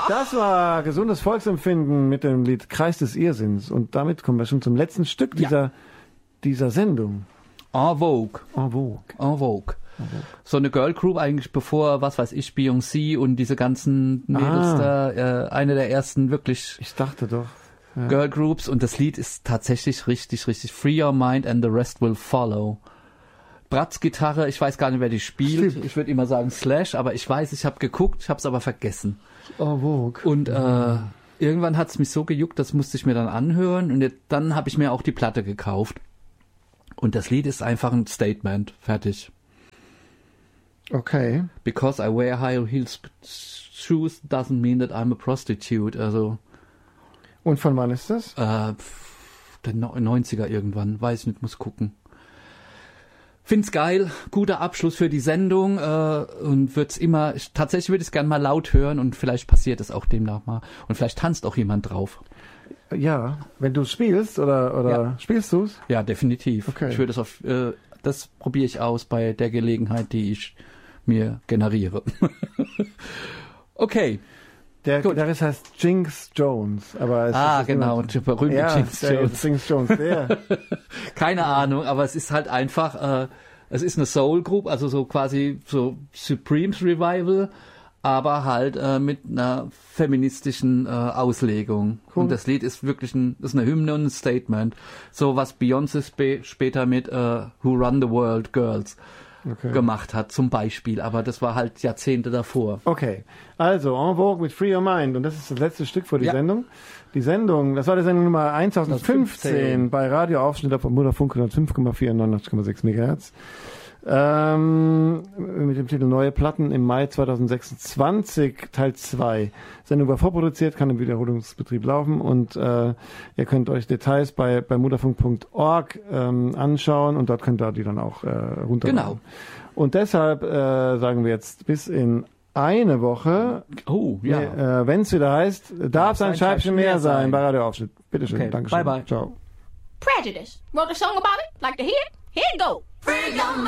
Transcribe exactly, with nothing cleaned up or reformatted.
Das war gesundes Volksempfinden mit dem Lied Kreis des Irrsinns. Und damit kommen wir schon zum letzten Stück dieser, ja. dieser Sendung. En Vogue. En Vogue. En Vogue. So eine Girl Group eigentlich bevor, was weiß ich, Beyoncé und diese ganzen Mädels ah. da, äh, eine der ersten wirklich ich dachte doch ja. Girl Groups und das Lied ist tatsächlich richtig, richtig Free Your Mind and the Rest Will Follow. Bratz Gitarre, ich weiß gar nicht, wer die spielt. Stimmt. Ich würde immer sagen Slash, aber ich weiß, ich habe geguckt, ich habe es aber vergessen. Oh, Vogue. Und äh, irgendwann hat es mich so gejuckt, das musste ich mir dann anhören und jetzt, dann habe ich mir auch die Platte gekauft. Und das Lied ist einfach ein Statement, fertig. Okay. Because I wear high heels shoes doesn't mean that I'm a prostitute. Also. Und von wann ist das? Äh, der neunziger irgendwann. Weiß nicht, muss gucken. Find's geil. Guter Abschluss für die Sendung. Äh, und wird's immer, ich, tatsächlich würde ich es gerne mal laut hören und vielleicht passiert es auch demnach mal. Und vielleicht tanzt auch jemand drauf. Ja, wenn du spielst oder, oder ja. spielst du's? Ja, definitiv. Okay. Ich würde es auf, äh, das probiere ich aus bei der Gelegenheit, die ich mir generiere. Okay. Der Gitarrist heißt Jinx Jones. Aber es ah, ist genau, der berühmte ja, Jinx der Jones. Jinx Jones, der. Keine Ahnung, aber es ist halt einfach, äh, es ist eine Soul Group, also so quasi so Supremes Revival, aber halt äh, mit einer feministischen äh, Auslegung. Cool. Und das Lied ist wirklich ein, ist eine Hymne und ein Statement. So was Beyoncé sp- später mit äh, Who Run the World Girls Okay. gemacht hat, zum Beispiel. Aber das war halt Jahrzehnte davor. Okay, also En Vogue mit Free Your Mind. Und das ist das letzte Stück für die ja. Sendung. Die Sendung, das war die Sendung Nummer tausendfünfzehn bei Radio Aufschnitt auf Mutterfunk hundertfünf Komma vier, neunundachtzig Komma sechs Megahertz. Ähm, mit dem Titel Neue Platten im Mai zweitausendsechsundzwanzig, Teil zwei. Sendung war vorproduziert, kann im Wiederholungsbetrieb laufen und äh, ihr könnt euch Details bei, bei mutterfunk punkt org ähm, anschauen und dort könnt ihr die dann auch äh, runterladen. Genau. Und deshalb äh, sagen wir jetzt bis in eine Woche, oh, ja. äh, wenn es wieder heißt, darf es ein Scheibchen mehr sein, sein bei Radio Aufschnitt. Bitteschön, okay. Dankeschön. Bye, bye. Ciao. Prejudice. Wrote a song about it? Like to hear it? Here you go. Free your mind.